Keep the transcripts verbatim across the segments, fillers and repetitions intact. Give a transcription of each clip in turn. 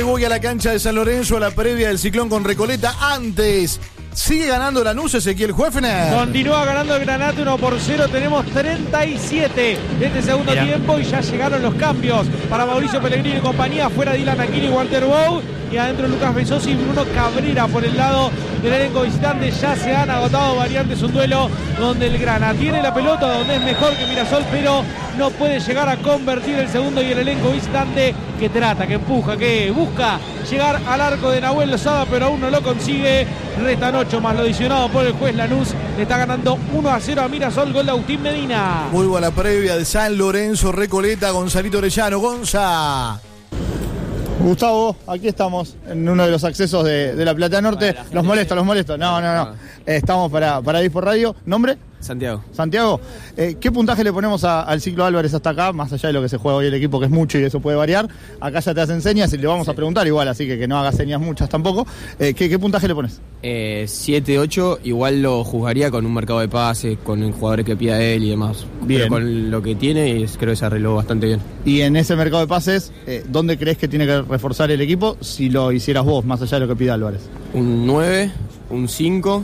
Voy a la cancha de San Lorenzo a la previa del Ciclón con Recoleta. Antes, sigue ganando Lanús, Ezequiel Juefner. Continúa ganando el Granate uno por cero. Tenemos treinta y siete de este segundo Mira. tiempo y ya llegaron los cambios para Mauricio Pellegrini y compañía. Fuera Dylan Aquino y Walter Bow. Y adentro Lucas Besosi y Bruno Cabrera por el lado del elenco visitante. Ya se han agotado variantes. Un duelo donde el Grana tiene la pelota, donde es mejor que Mirasol, pero no puede llegar a convertir el segundo. Y el elenco visitante que trata, que empuja, que busca llegar al arco de Nahuel Lozada, pero aún no lo consigue. Restan ocho más lo adicionado por el juez Lanús. Le está ganando uno a cero a Mirasol, gol de Agustín Medina. Vuelvo a la previa de San Lorenzo, Recoleta, Gonzalito Orellano. Gonza. Gustavo, aquí estamos en uno de los accesos de, de la Platea Norte. Bueno, los molesto, los molesto. No, no, no. Eh, estamos para, para Dispo Radio. ¿Nombre? Santiago. Santiago, eh, ¿qué puntaje le ponemos a, al Ciclo Álvarez hasta acá? Más allá de lo que se juega hoy el equipo, que es mucho y eso puede variar. Acá ya te hacen señas y le vamos sí. a preguntar igual, así que que no hagas señas muchas tampoco. Eh, ¿qué, ¿Qué puntaje le pones? Eh, siete, ocho, igual lo juzgaría con un mercado de pases, con el jugador que pida él y demás. Bien. Pero con lo que tiene, creo que se arregló bastante bien. Y en ese mercado de pases, eh, ¿dónde crees que tiene que reforzar el equipo si lo hicieras vos, más allá de lo que pida Álvarez? Un nueve, un cinco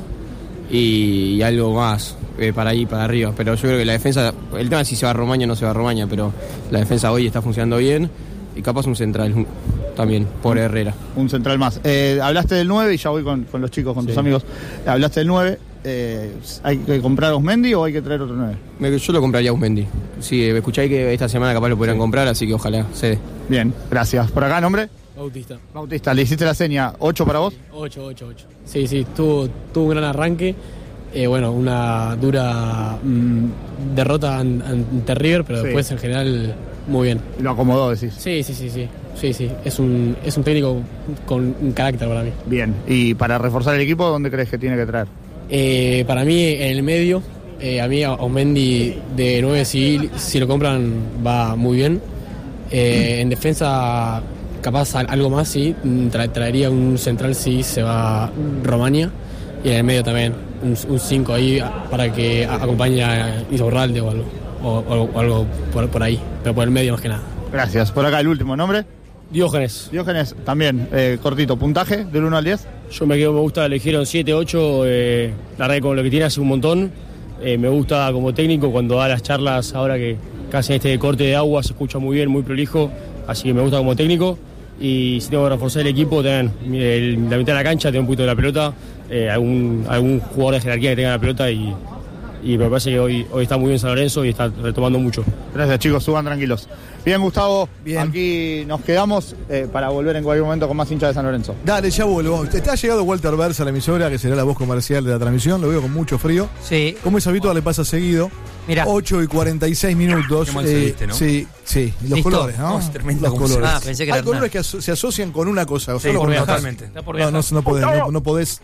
y, y algo más. Eh, para ahí, para arriba, pero yo creo que la defensa, el tema es si se va a Romaña o no se va a Romaña, pero la defensa hoy está funcionando bien y capaz un central también, por Herrera. Un central más. Eh, hablaste del nueve y ya voy con, con los chicos, con sí. tus amigos. Hablaste del nueve, eh, ¿hay que comprar a Osmendi o hay que traer otro nueve? Yo lo compraría a Osmendi. Sí, escuché que esta semana capaz lo podrían sí. comprar, así que ojalá se dé. Bien, gracias. ¿Por acá nombre? Bautista. Bautista, ¿le hiciste la seña? ¿ocho para vos? ocho, ocho, ocho. Sí, sí, tuvo, tuvo un gran arranque. Eh, bueno, una dura mmm, derrota ante River, pero sí. después en general muy bien. Lo acomodó, decís. Sí, sí, sí, sí. Sí, sí. Es un, es un técnico con un carácter para mí. Bien. ¿Y para reforzar el equipo, dónde crees que tiene que traer? Eh, para mí, en el medio, eh, a mí Osmendi de nueve, si, si lo compran, va muy bien. Eh, mm. En defensa, capaz algo más, sí. Tra- traería un central si se va Romaña. Y en el medio también, un cinco ahí para que acompañe a Isorralde o algo, o, o, o algo por, por ahí, pero por el medio más que nada. Gracias. Por acá el último, ¿nombre? Diógenes. Diógenes, también, eh, cortito, puntaje del uno al diez. Yo me quedo, me gusta, elegir un siete, ocho, eh, la red con lo que tiene hace un montón. Eh, me gusta como técnico cuando da las charlas, ahora que casi en este corte de agua se escucha muy bien, muy prolijo, así que me gusta como técnico. Y si tengo que reforzar el equipo, tengan el, la mitad de la cancha, tengo un poquito de la pelota, eh, algún, algún jugador de jerarquía que tenga la pelota y, y me parece que hoy, hoy está muy bien San Lorenzo y está retomando mucho. Gracias chicos, suban tranquilos. Bien Gustavo, bien. Aquí nos quedamos eh, para volver en cualquier momento con más hinchas de San Lorenzo. Dale, ya vuelvo. Está llegado Walter Versa a la emisora, que será la voz comercial de la transmisión, lo veo con mucho frío. Sí. Como es habitual, le pasa seguido. Mirá. ocho y cuarenta y seis minutos. Qué mal se viste, ¿no? Sí, sí. Los ¿Listo? colores, ¿no? No, es tremendo. Los colores. Ah, pensé que Hay era colores que aso- se asocian con una cosa. Sí, solo con una cosa. totalmente. No, no, no podés. No, no podés.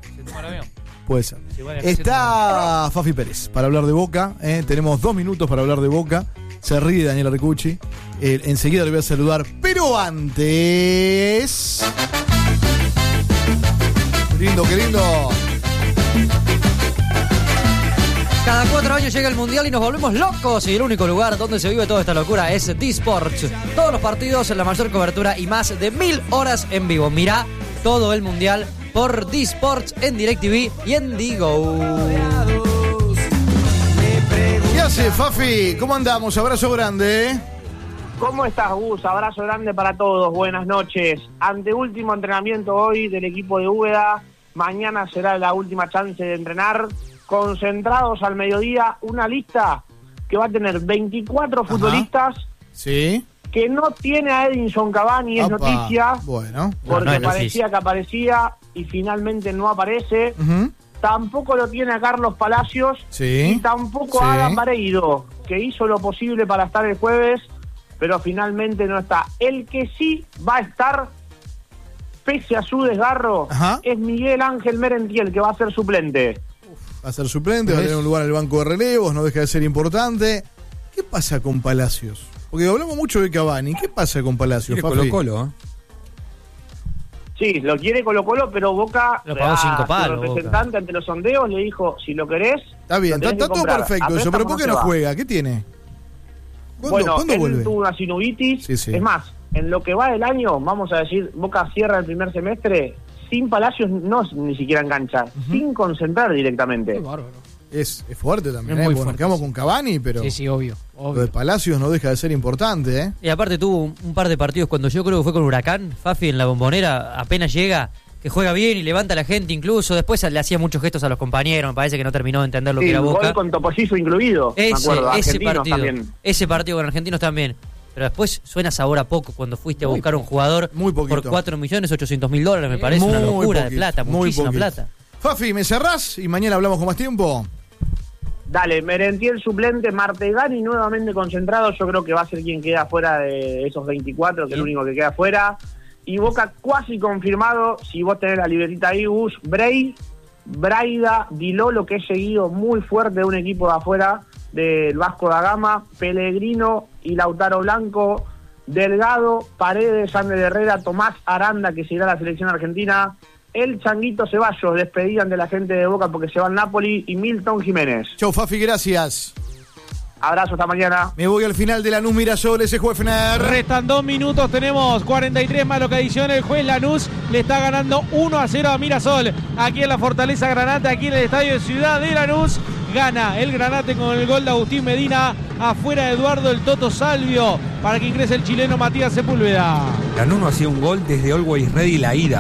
Puede ser. Está Fafi Pérez para hablar de Boca. ¿eh? Tenemos dos minutos para hablar de Boca. Se ríe Daniel Arcucci. Eh, enseguida le voy a saludar. Pero antes. Qué lindo, qué lindo. Cada cuatro años llega el Mundial y nos volvemos locos. Y el único lugar donde se vive toda esta locura es D-Sports. Todos los partidos en la mayor cobertura y más de mil horas en vivo. Mirá todo el Mundial por D-Sports en DirecTV y en Digo. ¿Qué hace, Fafi? ¿Cómo andamos? Abrazo grande, ¿eh? ¿Cómo estás, Gus? Abrazo grande para todos. Buenas noches. Anteúltimo entrenamiento hoy del equipo de Úbeda. Mañana será la última chance de entrenar. Concentrados al mediodía, una lista que va a tener veinticuatro Ajá. futbolistas. Sí. Que no tiene a Edinson Cavani, es Opa. noticia. Bueno. Porque no, no parecía noticia. que aparecía y finalmente no aparece. Uh-huh. Tampoco lo tiene a Carlos Palacios. Sí. Y tampoco Sí. a Adam Vareiro, que hizo lo posible para estar el jueves, pero finalmente no está. El que sí va a estar, pese a su desgarro, Ajá. es Miguel Ángel Merentiel, que va a ser suplente. Va a ser suplente, va a tener un lugar en el banco de relevos, no deja de ser importante. ¿Qué pasa con Palacios? Porque hablamos mucho de Cavani. ¿Qué pasa con Palacios, Quiere Fafi? Colo-Colo, ¿eh? Sí, lo quiere Colo-Colo, pero Boca, Lo pagó a cinco su palos, representante Boca. ante los sondeos, le dijo, si lo querés, Está bien, lo está, tenés está que todo comprar. perfecto A eso, pero préstamo ¿por qué se no va. juega? ¿Qué tiene? ¿Cuándo, Bueno, ¿cuándo él vuelve? tuvo una sinuvitis. Sí, sí. Es más, en lo que va del año, vamos a decir, Boca cierra el primer semestre sin Palacios, no ni siquiera en cancha, uh-huh. sin concentrar directamente. Es, es fuerte también, es ¿eh? muy Bueno, fuerte. quedamos con Cavani, pero sí, sí, obvio, obvio. Lo de Palacios no deja de ser importante, ¿eh? Y aparte tuvo un, un par de partidos cuando yo creo que fue con Huracán, Fafi en la Bombonera, apenas llega, que juega bien y levanta a la gente incluso, después le hacía muchos gestos a los compañeros, me parece que no terminó de entender lo sí, que era Boca. Gol con Topollillo incluido, ese, me acuerdo, ese partido, también. ese partido con argentinos también. Pero después suena sabor a poco cuando fuiste a buscar a un jugador muy por cuatro millones ochocientos mil dólares, me parece muy una locura poquito, de plata, muchísima poquito. plata. Fafi, ¿me cerrás? Y mañana hablamos con más tiempo. Dale, Merentiel suplente, Martegani nuevamente concentrado, yo creo que va a ser quien queda fuera de esos veinticuatro, que es el único que queda fuera. Y Boca cuasi confirmado, si vos tenés la libretita ahí, Gus, Bray, Braida, Dilolo, que es seguido muy fuerte de un equipo de afuera, del Vasco da Gama, Pellegrino y Lautaro Blanco, Delgado, Paredes, Ander Herrera, Tomás Aranda, que se irá a la selección argentina, el Changuito Ceballos, despedidan de la gente de Boca porque se va al Napoli, y Milton Jiménez. Chau, Fafi, gracias. Abrazo, hasta mañana. Me voy al final de Lanús Mirasol, ese Juefner. Restan dos minutos, tenemos cuarenta y tres más lo que adiciona el juez. Lanús le está ganando uno a cero a Mirasol. Aquí en la Fortaleza Granate, aquí en el estadio de Ciudad de Lanús. Gana el Granate con el gol de Agustín Medina. Afuera Eduardo el Toto Salvio para que ingrese el chileno Matías Sepúlveda. Lanús no hacía un gol desde Always Ready la ida.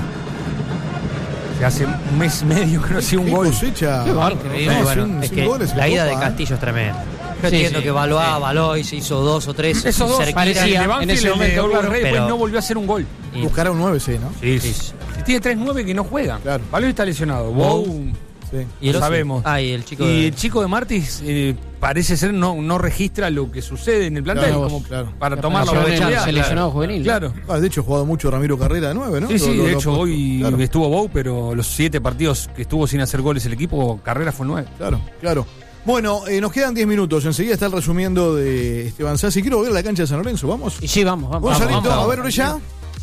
Se hace un mes y medio que no hacía un gol. Cosecha. Increíble, bueno, es que la ida de Castillo es tremenda. Yo sí, entiendo sí, que Valois, sí. Valois hizo dos o tres. Esos dos parecía en ese momento. De Rey, después no volvió a hacer un gol. Y buscará un nueve, sí, ¿no? Sí, sí. sí. Tiene tres nueve que no juegan. Claro. Valois está lesionado. Wow. Wow. Sí. Y el sabemos. Ah, y el chico y de... el chico de Martis eh, parece ser no, no registra lo que sucede en el plantel, claro, como claro. para tomar la oportunidad. Seleccionado juvenil. Claro. Ah, de hecho, ha jugado mucho Ramiro Carrera de nueve, ¿no? Sí, sí, lo, de lo, hecho, lo, hoy claro. estuvo Bou, pero los siete partidos que estuvo sin hacer goles el equipo, Carrera fue nueve. Claro, claro. Bueno, eh, nos quedan diez minutos. Enseguida está el resumiendo de Esteban Sassi. Quiero ver la cancha de San Lorenzo. ¿Vamos? Y sí, vamos, vamos. Gonzalito, vamos, vamos. a ver, Orella.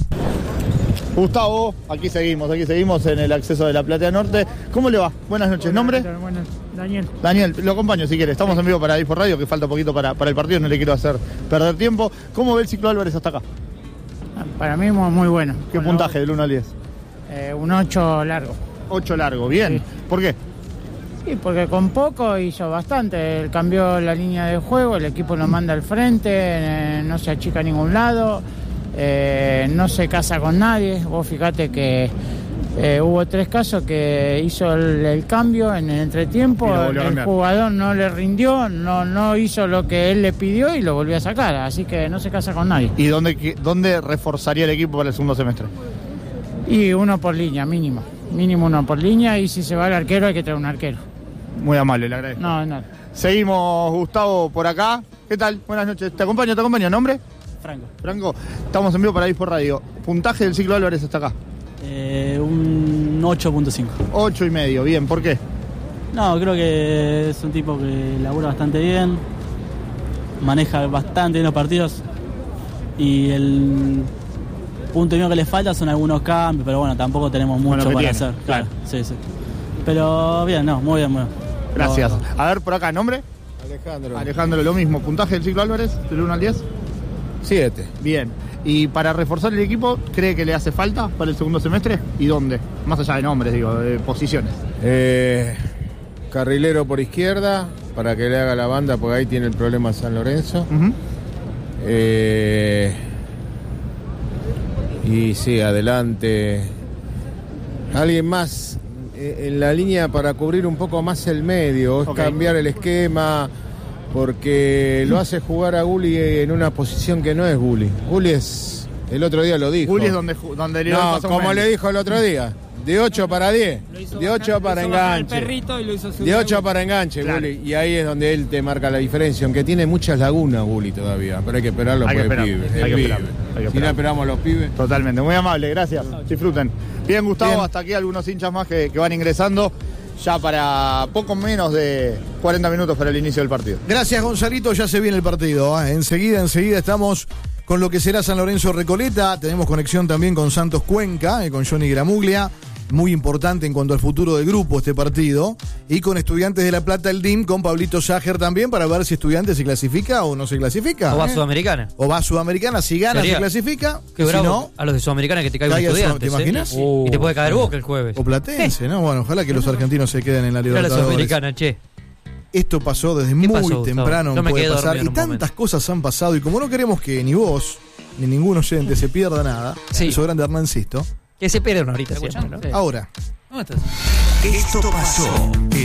Gustavo, aquí seguimos, aquí seguimos en el acceso de la Platea Norte. ¿Cómo le va? Buenas noches. Hola, ¿Nombre? Buenas, Daniel. Daniel, lo acompaño si quiere. Estamos en vivo para Dispor Radio, que falta poquito para, para el partido, no le quiero hacer perder tiempo. ¿Cómo ve el ciclo Álvarez hasta acá? Para mí muy, muy bueno. ¿Qué bueno, puntaje del uno al diez? Eh, un ocho largo. ocho largo, bien. Sí. ¿Por qué? Sí, porque con poco hizo bastante. Él cambió la línea de juego, el equipo lo manda al frente, eh, no se achica a ningún lado, eh, no se casa con nadie. Vos fíjate que eh, hubo tres casos que hizo el, el cambio en el entretiempo, el jugador no le rindió, no, no hizo lo que él le pidió y lo volvió a sacar, así que no se casa con nadie. ¿Y dónde, dónde reforzaría el equipo para el segundo semestre? Y uno por línea, mínimo. Mínimo uno por línea, y si se va el arquero hay que traer un arquero. Muy amable, le agradezco. No, no. Seguimos, Gustavo, por acá. ¿Qué tal? Buenas noches. ¿Te acompaño? ¿Te acompaño? ¿Nombre? Franco. Franco, estamos en vivo para Dispor Radio. ¿Puntaje del ciclo Álvarez hasta acá? Eh, un ocho punto cinco. ocho y medio, bien. ¿Por qué? No, creo que es un tipo que labura bastante bien, maneja bastante bien los partidos, y el punto mío que le falta son algunos cambios, pero bueno, tampoco tenemos mucho bueno, para tiene, hacer. Claro. Sí, sí. Pero bien, no, muy bien, muy bien. Gracias. No, no. A ver, por acá, ¿nombre? Alejandro. Alejandro, lo mismo. ¿Puntaje del ciclo Álvarez del uno al diez? siete. Bien. ¿Y para reforzar el equipo, cree que le hace falta para el segundo semestre? ¿Y dónde? Más allá de nombres, digo, de posiciones. Eh, carrilero por izquierda, para que le haga la banda, porque ahí tiene el problema San Lorenzo. Uh-huh. eh, y sí, adelante. Alguien más eh, en la línea para cubrir un poco más el medio, es okay. Cambiar el esquema, porque lo hace jugar a Gulli en una posición que no es Gulli. Gulli es, el otro día lo dijo. Gulli es donde, donde le No, como le dijo el otro día, de ocho para diez, de ocho para enganche. De ocho para enganche, claro. Gulli. Y ahí es donde él te marca la diferencia, aunque tiene muchas lagunas Gulli todavía, pero hay que esperarlo por el pibe. Hay que esperar. Si no esperamos los pibes. Totalmente, muy amable, gracias. Disfruten. Bien, Gustavo, Bien. Hasta aquí algunos hinchas más que, que van ingresando. Ya para poco menos de cuarenta minutos para el inicio del partido. Gracias, Gonzalito, ya se viene el partido. ¿eh? Enseguida, enseguida estamos con lo que será San Lorenzo Recoleta. Tenemos conexión también con Santos Cuenca, eh, con Johnny Gramuglia. muy importante en cuanto al futuro del grupo este partido. Y con Estudiantes de La Plata el D I M, con Pablito Sager también, para ver si Estudiantes se clasifica o no se clasifica. O va ¿eh? a Sudamericana. O va a Sudamericana, si gana Sería, se clasifica. Qué si bravo no, a los de Sudamericana que te caiga un caiga Estudiantes. ¿te imaginas? ¿eh? Uh, y te puede caer Boca el jueves. O Platense, ¿no? Bueno, ojalá que los argentinos se queden en la Mira la Libertadores. Sudamericana, che. Esto pasó desde muy pasó, temprano, no me puede quedé pasar. dormido Y en un tantas momento. cosas han pasado. Y como no queremos que ni vos, ni ningún oyente se pierda nada, Sí. eso grande Hernancisto. Que se pierda una horita siempre, ¿no? Ahora. ¿Dónde estás? Esto pasó.